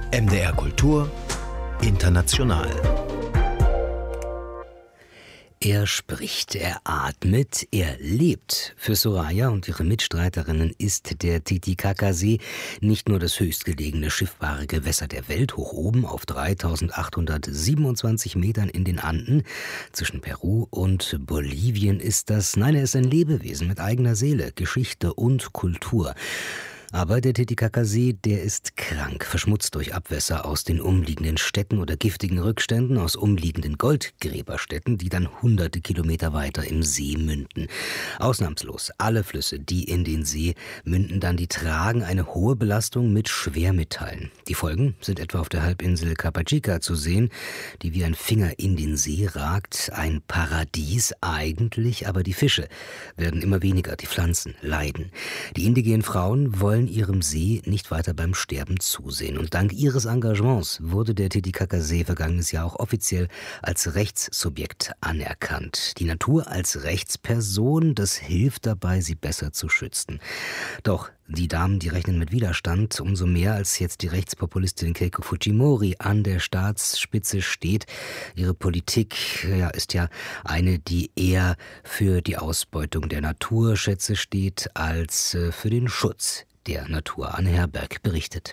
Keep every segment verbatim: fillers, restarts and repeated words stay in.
M D R Kultur International. Er spricht, er atmet, er lebt. Für Soraya und ihre Mitstreiterinnen ist der Titicacasee nicht nur das höchstgelegene schiffbare Gewässer der Welt, hoch oben auf dreitausendachthundertsiebenundzwanzig Metern in den Anden. Zwischen Peru und Bolivien ist das, nein, er ist ein Lebewesen mit eigener Seele, Geschichte und Kultur. Aber der Titicacasee, der ist krank, verschmutzt durch Abwässer aus den umliegenden Städten oder giftigen Rückständen aus umliegenden Goldgräberstätten, die dann hunderte Kilometer weiter im See münden. Ausnahmslos alle Flüsse, die in den See münden, dann die tragen eine hohe Belastung mit Schwermetallen. Die Folgen sind etwa auf der Halbinsel Capachica zu sehen, die wie ein Finger in den See ragt. Ein Paradies eigentlich, aber die Fische werden immer weniger, die Pflanzen leiden. Die indigenen Frauen wollen ihrem See nicht weiter beim Sterben zusehen. Und dank ihres Engagements wurde der Titicacasee vergangenes Jahr auch offiziell als Rechtssubjekt anerkannt. Die Natur als Rechtsperson, das hilft dabei, sie besser zu schützen. Doch die Damen, die rechnen mit Widerstand, umso mehr als jetzt die Rechtspopulistin Keiko Fujimori an der Staatsspitze steht. Ihre Politik ja, ist ja eine, die eher für die Ausbeutung der Naturschätze steht, als äh, für den Schutz der Natur. Anne Herberg berichtet.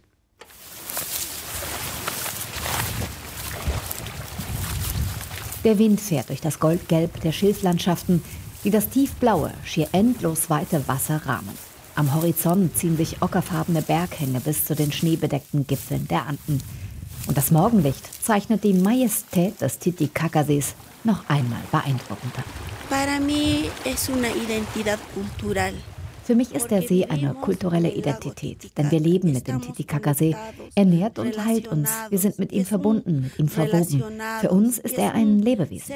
Der Wind fährt durch das Goldgelb der Schilflandschaften, die das tiefblaue, schier endlos weite Wasser rahmen. Am Horizont ziehen sich ockerfarbene Berghänge bis zu den schneebedeckten Gipfeln der Anden. Und das Morgenlicht zeichnet die Majestät des Titicacasees noch einmal beeindruckender. Para mí es una identidad cultural. Für mich ist der See eine kulturelle Identität, denn wir leben mit dem Titicacasee. Er nährt und heilt uns. Wir sind mit ihm verbunden, mit ihm verwoben. Für uns ist er ein Lebewesen,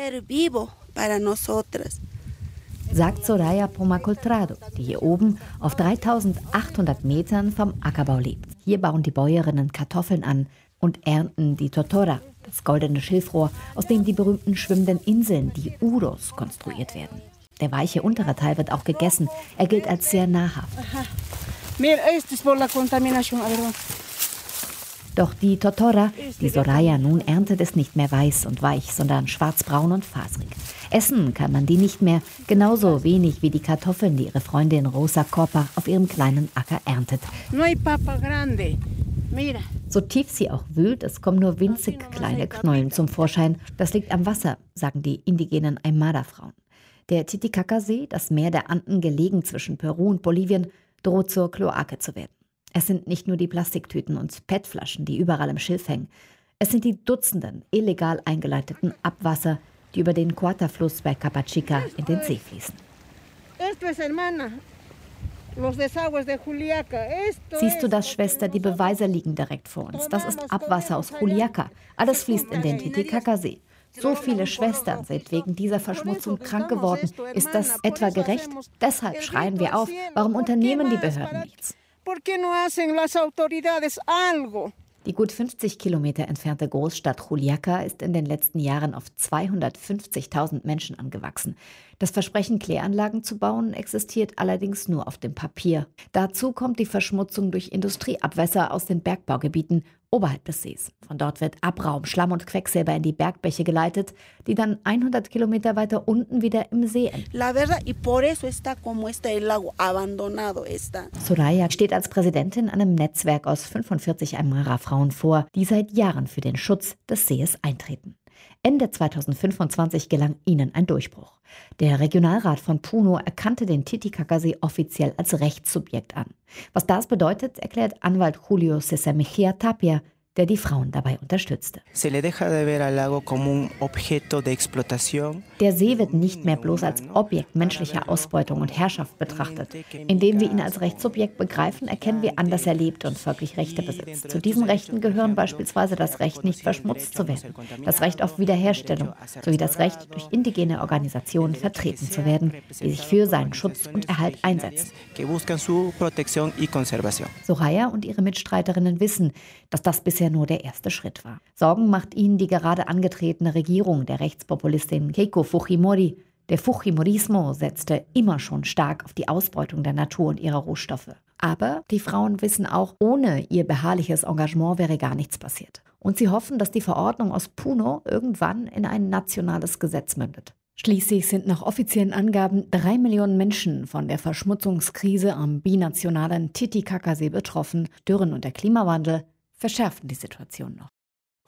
sagt Soraya Poma-Coltrado, die hier oben auf dreitausendachthundert Metern vom Ackerbau lebt. Hier bauen die Bäuerinnen Kartoffeln an und ernten die Totora, das goldene Schilfrohr, aus dem die berühmten schwimmenden Inseln, die Uros, konstruiert werden. Der weiche untere Teil wird auch gegessen. Er gilt als sehr nahrhaft. Doch die Totora, die Soraya nun erntet, ist nicht mehr weiß und weich, sondern schwarzbraun und faserig. Essen kann man die nicht mehr, genauso wenig wie die Kartoffeln, die ihre Freundin Rosa Corpa auf ihrem kleinen Acker erntet. So tief sie auch wühlt, es kommen nur winzig kleine Knollen zum Vorschein. Das liegt am Wasser, sagen die indigenen Aymara-Frauen. Der Titicacasee, das Meer der Anden gelegen zwischen Peru und Bolivien, droht zur Kloake zu werden. Es sind nicht nur die Plastiktüten und P E T-Flaschen, die überall im Schilf hängen. Es sind die Dutzenden illegal eingeleiteten Abwasser, die über den Coata-Fluss bei Capachica in den See fließen. Siehst du das, Schwester? Die Beweise liegen direkt vor uns. Das ist Abwasser aus Juliaca. Alles fließt in den Titicacasee. So viele Schwestern sind wegen dieser Verschmutzung krank geworden. Ist das etwa gerecht? Deshalb schreien wir auf. Warum unternehmen die Behörden nichts? Die gut fünfzig Kilometer entfernte Großstadt Juliaca ist in den letzten Jahren auf zweihundertfünfzigtausend Menschen angewachsen. Das Versprechen, Kläranlagen zu bauen, existiert allerdings nur auf dem Papier. Dazu kommt die Verschmutzung durch Industrieabwässer aus den Bergbaugebieten oberhalb des Sees. Von dort wird Abraum, Schlamm und Quecksilber in die Bergbäche geleitet, die dann hundert Kilometer weiter unten wieder im See enden. Soraya steht als Präsidentin einem Netzwerk aus fünfundvierzig Aymara-Frauen vor, die seit Jahren für den Schutz des Sees eintreten. Ende zweitausendfünfundzwanzig gelang ihnen ein Durchbruch. Der Regionalrat von Puno erkannte den Titicacasee offiziell als Rechtssubjekt an. Was das bedeutet, erklärt Anwalt Julio César Mejía Tapia, der die Frauen dabei unterstützte. Der See wird nicht mehr bloß als Objekt menschlicher Ausbeutung und Herrschaft betrachtet. Indem wir ihn als Rechtssubjekt begreifen, erkennen wir an, dass er lebt und folglich Rechte besitzt. Zu diesen Rechten gehören beispielsweise das Recht, nicht verschmutzt zu werden, das Recht auf Wiederherstellung sowie das Recht, durch indigene Organisationen vertreten zu werden, die sich für seinen Schutz und Erhalt einsetzen. Soraya und ihre Mitstreiterinnen wissen, dass das bisher nur der erste Schritt war. Sorgen macht ihnen die gerade angetretene Regierung der Rechtspopulistin Keiko Fujimori. Der Fujimorismo setzte immer schon stark auf die Ausbeutung der Natur und ihrer Rohstoffe. Aber die Frauen wissen auch, ohne ihr beharrliches Engagement wäre gar nichts passiert. Und sie hoffen, dass die Verordnung aus Puno irgendwann in ein nationales Gesetz mündet. Schließlich sind nach offiziellen Angaben drei Millionen Menschen von der Verschmutzungskrise am binationalen Titicacasee betroffen. Dürren und der Klimawandel verschärfen die Situation noch.